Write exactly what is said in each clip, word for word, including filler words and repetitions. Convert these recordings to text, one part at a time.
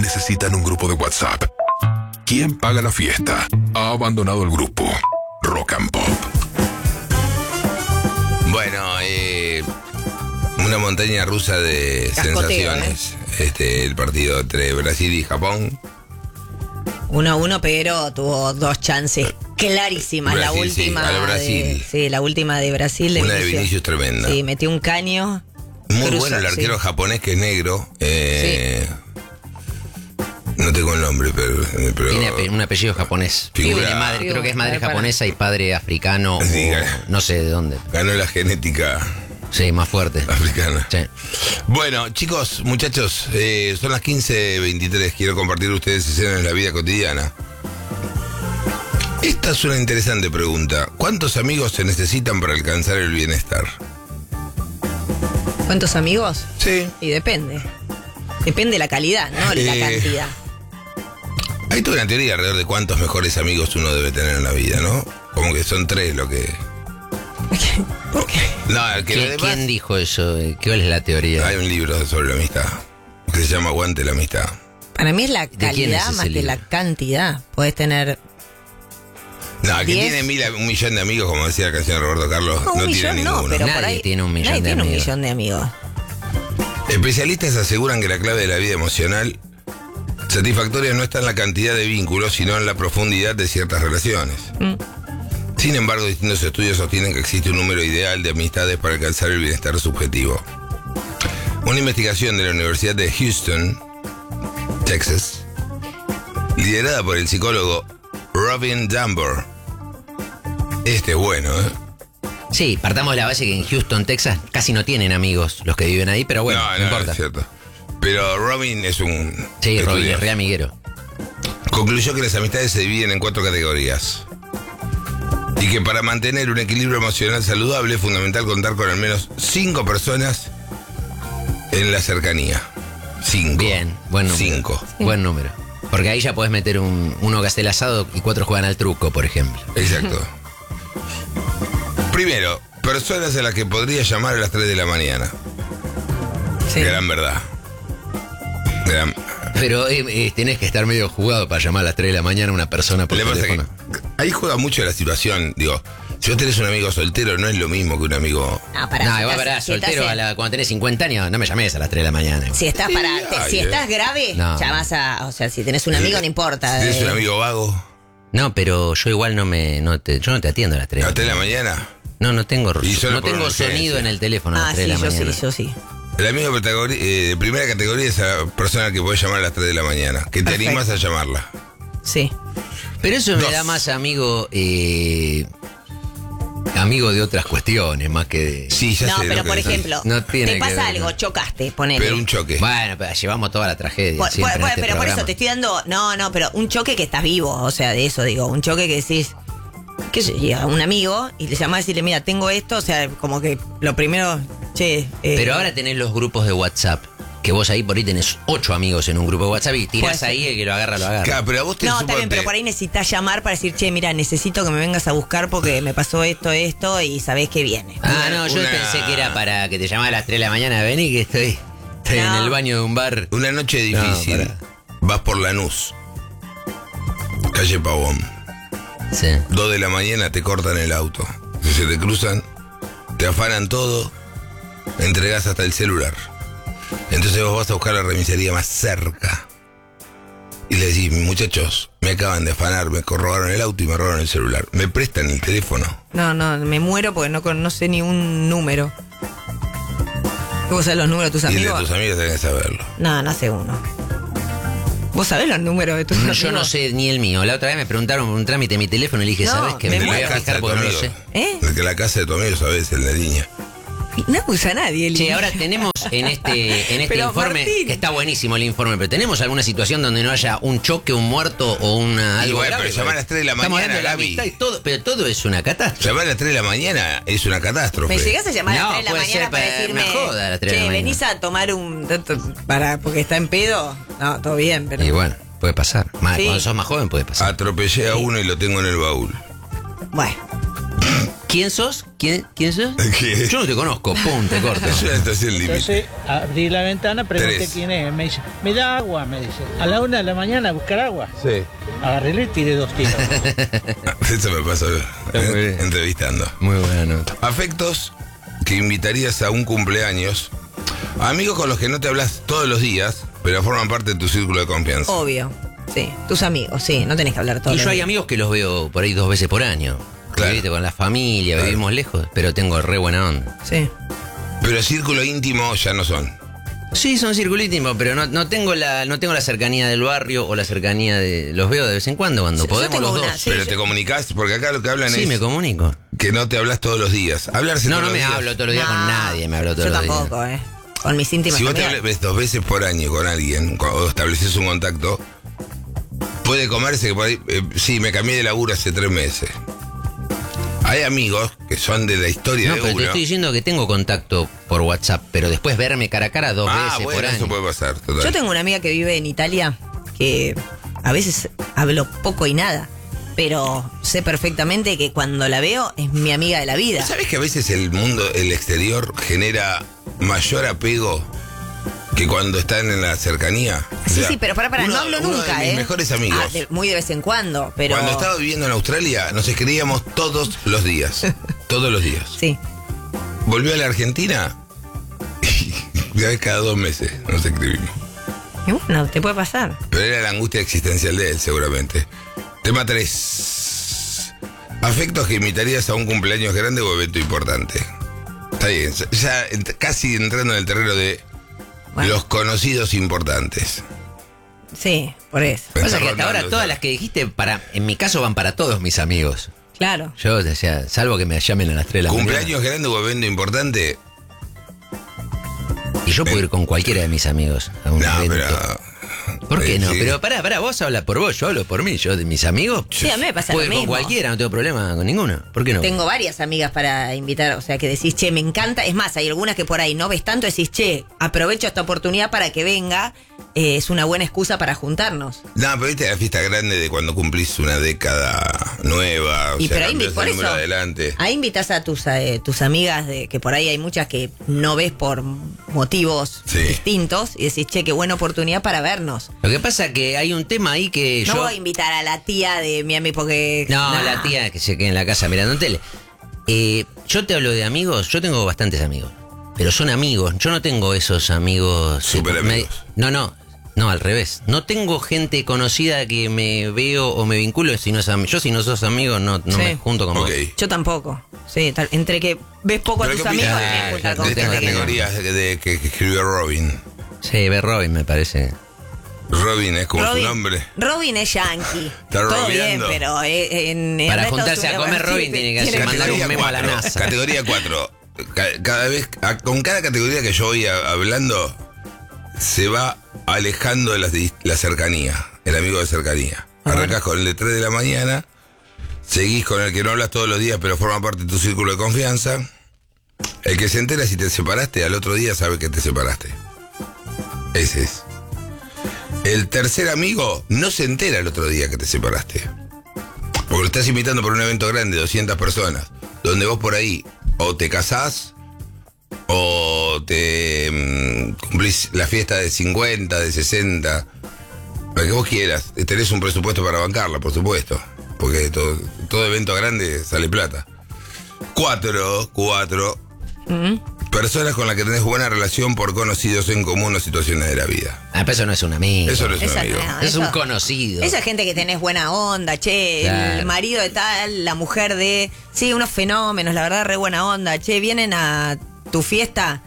necesitan un grupo de WhatsApp. ¿Quién paga la fiesta? Ha abandonado el grupo. Rock and Pop. Bueno, eh, una montaña rusa de Cascoteo, sensaciones. ¿eh? Este, el partido entre Brasil y Japón. uno a uno, pero tuvo dos chances clarísimas. Brasil, la última. sí, a lo Brasil. De, sí, la última de Brasil. De Una de Vinicius. Vinicius tremenda. Sí, metió un caño. Muy cruzó, bueno el arquero sí. japonés que es negro. Eh, No tengo el nombre, pero. pero Tiene ape- un apellido japonés. Figura- Tiene madre, creo que es madre Para- japonesa y padre africano. Sí, o claro. no sé de dónde. ganó la genética Sí, más fuerte. africana. Sí. Bueno, chicos, muchachos, eh, son las quince veintitrés. Quiero compartir ustedes escenas en la vida cotidiana. Esta es una interesante pregunta. ¿Cuántos amigos se necesitan para alcanzar el bienestar? ¿Cuántos amigos? Sí. Y depende. Depende de la calidad, no la Eh, cantidad. Hay toda una teoría alrededor de cuántos mejores amigos uno debe tener en la vida, ¿no? Como que son tres lo que... ¿Por qué? No, que lo ¿Quién, demás- quién dijo eso? ¿Cuál es la teoría? Hay un libro sobre la amistad que se llama Aguante la amistad. Para mí es la quién es calidad ese más que libro? la cantidad. Podés tener. No, el que Diez. tiene mil, un millón de amigos, como decía la canción de Roberto Carlos, No, no, un tiene millón ninguno. no, pero Nadie por ahí. tiene un millón nadie de tiene amigos. un millón de amigos. Especialistas aseguran que la clave de la vida emocional satisfactoria no está en la cantidad de vínculos, sino en la profundidad de ciertas relaciones. Mm. Sin embargo, distintos estudios sostienen que existe un número ideal de amistades para alcanzar el bienestar subjetivo. Una investigación de la Universidad de Houston, Texas, liderada por el psicólogo Robin Dunbar. Este es bueno, ¿eh? Sí, partamos de la base que en Houston, Texas, casi no tienen amigos los que viven ahí, pero bueno, no, no, no, importa. es cierto. Pero Robin es un... Sí, Robin estudioso. es re amiguero. Concluyó que las amistades se dividen en cuatro categorías. Y que para mantener un equilibrio emocional saludable es fundamental contar con al menos cinco personas en la cercanía. Cinco. Bien, buen número. Cinco. Buen número. Porque ahí ya podés meter un, uno que hace el asado y cuatro juegan al truco, por ejemplo. Exacto. Primero, personas a las que podría llamar a las tres de la mañana. Sí. Gran verdad. Gran... Pero eh, eh, tenés que estar medio jugado para llamar a las tres de la mañana a una persona por Le pasa teléfono. que ahí juega mucho la situación. Digo, si vos tenés un amigo soltero, no es lo mismo que un amigo... No, para. No, si igual estás- para si soltero estás a en- la- cuando tenés cincuenta años, no me llames a las tres de la mañana. Si estás Sí, para. te- ay, si eh. estás grave, No. llamás a. O sea, si tenés un amigo, no importa. Si tenés eh. un amigo vago, No, pero yo igual no me, no te, yo no te atiendo a las a tres. las tres de la mañana... No, no tengo, Y solo no por tengo urgencia. sonido en el teléfono a las Ah, tres sí, de la yo mañana. sí, yo sí. El amigo categoría, eh, de primera categoría es la persona que podés llamar a las tres de la mañana, que te Perfecto. animas a llamarla. Sí. Pero eso me Dos. da más amigo, eh, amigo de otras cuestiones, más que de... Sí, ya No, sé. pero lo que por decís. ejemplo, No tiene te que pasa ver, algo, no. chocaste, ponele. Pero un choque. Bueno, pero llevamos toda la tragedia Por- siempre por- en este pero por programa. eso te estoy dando. No, no, pero un choque que estás vivo. O sea, de eso digo. Un choque que decís. ¿Qué sé yo? A un amigo y le llamás y decirle, mira, tengo esto. O sea, como que lo primero. Che. eh, Pero ahora tenés los grupos de WhatsApp, que vos ahí por ahí tenés ocho amigos en un grupo de WhatsApp y Puede tirás ser. ahí el que lo agarra, lo agarra. Claro, pero a vos te No, está suponte- bien, pero por ahí necesitas llamar para decir, che, mira, necesito que me vengas a buscar porque me pasó esto, esto y sabés que viene. Ah, no, yo Una- pensé que era para que te llamara a las tres de la mañana. Vení que estoy, estoy No. en el baño de un bar. Una noche difícil. No, pará. Vas por Lanús. Calle Pavón. Sí. Dos de la mañana te cortan el auto. Se te cruzan, te afanan todo, entregás hasta el celular. Entonces vos vas a buscar la remisería más cerca. Y le decís, muchachos, me acaban de afanar, me robaron el auto y me robaron el celular. ¿Me prestan el teléfono? No, no, me muero porque no, con- no sé ni un número. ¿Vos sabés los números de tus Y el de amigos? tus amigos tenés que saberlo. No, no sé uno. ¿Vos sabés los números de tus No, amigos? yo no sé ni el mío. La otra vez me preguntaron por un trámite de mi teléfono y le dije, No, ¿sabes qué? me Me, El de voy la a casa fijar de tu porque no lo amigo. sé. ¿Eh? El que la casa de tu amigo sabés, el de línea. No usa nadie. el- Che, ahora tenemos en este, en este Pero, informe, Martín. que está buenísimo el informe, pero ¿tenemos alguna situación donde no haya un choque, un muerto o una Y algo bueno, grave? pero llamar a las tres de la Estamos mañana, hablando de la Gaby. amistad y todo, pero todo es una catástrofe. Llamar a las tres de la mañana es una catástrofe. ¿Me llegás a llamar a No, las tres de la puede mañana ser para para decirme, una joda a las tres de la che, mañana"? venís a tomar un... para porque está en pedo? No, todo bien, pero... Y bueno, puede pasar. Más, Sí. Cuando sos más joven puede pasar. Atropellé a uno y lo tengo en el baúl. Bueno, ¿Quién sos? ¿Quién, ¿Quién sos? ¿Qué? Yo no te conozco, pum, te corto. Es una situación límite. Entonces abrí la ventana, pregunté Tres. quién es. Me dice, me da agua, me dice. A la una de la mañana a buscar agua. Sí. Agarré y tiré dos tiros. Eso me pasó Está muy eh, bien. entrevistando. Muy buena nota. Afectos que invitarías a un cumpleaños. Amigos con los que no te hablas todos los días, pero forman parte de tu círculo de confianza. Obvio. Sí. Tus amigos, sí. No tenés que hablar todo. Y yo hay amigos que los veo por ahí dos veces por año. Claro. ¿Viste? Con la familia, Claro. vivimos lejos, pero tengo re buena onda. Sí. Pero círculo íntimo ya no son. Sí, son circulítimos, pero no, no tengo la no tengo la cercanía del barrio o la cercanía de... Los veo de vez en cuando, cuando Sí, yo podemos tengo los una, dos. sí. Pero te comunicás, porque acá lo que hablan Sí, es me comunico. que no te hablas todos los días. Hablarse No, todos no los me días. hablo todos los días con No, nadie, me hablo todos Yo los días. tampoco, ¿eh? Con mis íntimas Si vos te amigas. hablas dos veces por año con alguien, o estableces un contacto, puede comerse que por ahí, eh, sí, me cambié de laburo hace tres meses. Hay amigos que son de la historia No, de pero te uno. estoy diciendo que tengo contacto por WhatsApp, pero después verme cara a cara dos Ah, veces bueno, por eso año. puede pasar. Total. Yo tengo una amiga que vive en Italia que a veces hablo poco y nada, pero sé perfectamente que cuando la veo es mi amiga de la vida. ¿Sabes que a veces el mundo, el exterior, genera mayor apego que cuando están en la cercanía? O Sí, sea, sí, pero para, para, uno- no hablo uno nunca, de mis ¿eh? mejores amigos. Ah, de- muy de vez en cuando, pero... Cuando estaba viviendo en Australia, nos escribíamos todos los días. Todos los días. Sí. Volvió a la Argentina y una vez cada dos meses nos escribimos. Y bueno, te puede pasar. Pero era la angustia existencial de él, seguramente. Tema tres. Afectos que imitarías a un cumpleaños grande o evento importante. Está bien, ya ent- casi entrando en el terreno de Bueno. los conocidos importantes. Sí, por eso. Me Pasa está que hasta ahora rondando, todas ya. las que dijiste, para, en mi caso van para todos mis amigos. Claro. Yo, o sea, salvo que me llamen a las tres de la mañana. Cumpleaños grande o evento importante. Y yo puedo ir con cualquiera de mis amigos a un No, evento. pero. ¿Por qué eh, no? sí. Pero pará, pará, vos hablas por vos, yo hablo por mí. Yo de mis amigos, Sí, a mí me pasa puedo lo ir con mismo. cualquiera, no tengo problema con ninguno. ¿Por qué no? Tengo varias amigas para invitar, o sea, que decís, che, me encanta. Es más, hay algunas que por ahí no ves tanto, decís, che, aprovecho esta oportunidad para que venga. Eh, es una buena excusa para juntarnos. No, pero viste la fiesta grande de cuando cumplís una década nueva. O Y sea, pero ahí cambiás por el eso, número adelante. ahí invitas a tus, eh, tus amigas, de, que por ahí hay muchas que no ves por motivos Sí. distintos, y decís, che, qué buena oportunidad para vernos. Lo que pasa es que hay un tema ahí que No yo... voy a invitar a la tía de mi amigo porque... No, nah. la tía que se quede en la casa mirando tele. Eh, yo te hablo de amigos, yo tengo bastantes amigos. Pero son amigos, yo no tengo esos amigos... Super eh, amigos. me- no, no, no, al revés. No tengo gente conocida que me veo o me vinculo. Si no es am- yo si no sos amigo no, no Sí. me junto con Ok. vos. Yo tampoco. Sí, tal- entre que ves poco a Pero tus ¿qué amigos y opinás me juntar de con estas gente que no. categorías de, de- que, que escribió Robin? Sí, ve Robin me parece. Robin es como Robin, su nombre. Robin es yankee. Está Todo bien, robeando. pero eh, en, en Para Estados juntarse a Unidos, comer, sí, Robin tiene que hacer tiene- mandar un memo a la cuatro, NASA. Categoría cuatro. Ca- Cada vez, a- con cada categoría que yo voy a- hablando, se va alejando de la, dis- la cercanía, el amigo de cercanía. Arrancás con el de tres de la mañana, seguís con el que no hablas todos los días, pero forma parte de tu círculo de confianza. El que se entera si te separaste, al otro día sabe que te separaste. Ese es. El tercer amigo no se entera el otro día que te separaste. Porque lo estás invitando por un evento grande, doscientas personas, donde vos por ahí o te casás o te mm, cumplís la fiesta de cincuenta, de sesenta, lo que vos quieras. Tenés un presupuesto para bancarla, por supuesto, porque todo, todo evento grande sale plata. Cuatro, cuatro, personas con las que tenés buena relación por conocidos en común o situaciones de la vida. Ah, pero eso no es un amigo. Eso no es un Esa amigo. no, es eso- un conocido. Esa gente que tenés buena onda, che, el Claro. marido de tal, la mujer de... Sí, unos fenómenos, la verdad, re buena onda. Che, vienen a tu fiesta.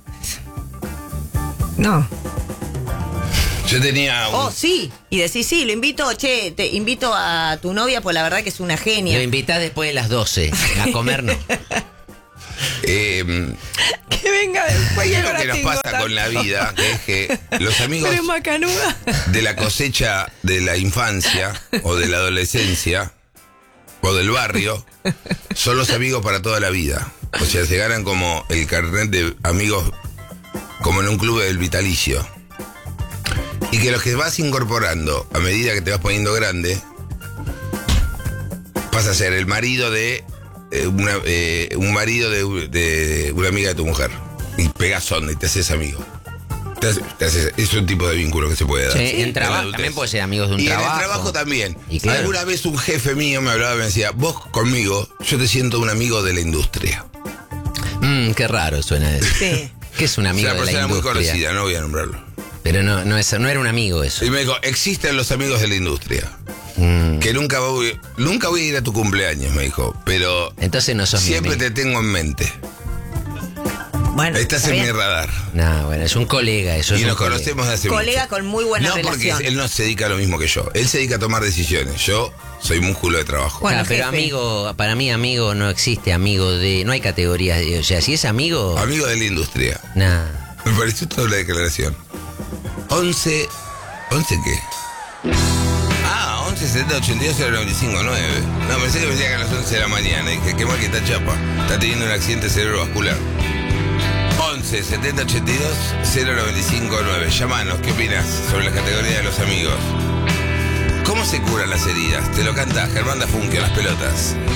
No. Yo tenía un- Oh, sí. Y decís, sí, lo invito, che, te invito a tu novia, pues la verdad que es una genia. Lo invitás después de las doce. A comer no. eh, Que venga después y ¿qué es lo ahora que nos tengo pasa tanto. con la vida? Que es que los amigos Pero es macanuda. de la cosecha de la infancia o de la adolescencia o del barrio son los amigos para toda la vida. O sea, se ganan como el carnet de amigos como en un club del vitalicio. Y que los que vas incorporando a medida que te vas poniendo grande pasa a ser el marido de eh, una, eh, un marido de, de una amiga de tu mujer. Y pegás onda y te haces amigo. Te haces, te haces, es un tipo de vínculo que se puede dar. Sí, Sí, en trabajo la también puede ser amigos de un y trabajo. en el trabajo también. Y claro. Alguna vez un jefe mío me hablaba y me decía, vos conmigo, yo te siento un amigo de la industria. Mm, qué raro suena eso. Sí. Que es un amigo Es una de la persona muy industria. conocida, no voy a nombrarlo. Pero no, no, es, no era un amigo eso. Y me dijo, existen los amigos de la industria. Mm. Que nunca voy, nunca voy a ir a tu cumpleaños, me dijo. Pero Entonces no sos mi siempre amigo. te tengo en mente. Bueno, Estás está en mi bien. radar. No, bueno, es un colega, eso es Y un nos colega. conocemos de hace Colega mucho. con muy buena no, porque relación. él no se dedica a lo mismo que yo. Él se dedica a tomar decisiones. Yo soy músculo de trabajo. Bueno, Claro, pero jefe. amigo, para mí amigo no existe amigo de, no hay categorías, de- o sea, si es amigo, Amigo de la industria. nah. Me pareció toda la declaración. once. ¿once qué? Ah, once setenta ochenta y dos cero noventa y cinco nueve. No, pensé que me decía que a las once de la mañana. Dije, qué mal que está Chapa. Está teniendo un accidente cerebrovascular. once setenta ochenta y dos cero noventa y cinco nueve. Llamanos, ¿qué opinas sobre las categorías de los amigos? ¿Cómo se curan las heridas? Te lo canta Germán Dafunque a las pelotas.